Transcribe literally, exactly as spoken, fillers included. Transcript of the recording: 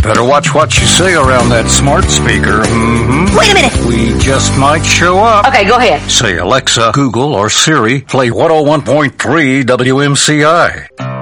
Better watch what you say around that smart speaker. Mm-hmm. Wait a minute. We just might show up. Okay, go ahead. Say, Alexa, Google, or Siri, play one oh one point three W M C I.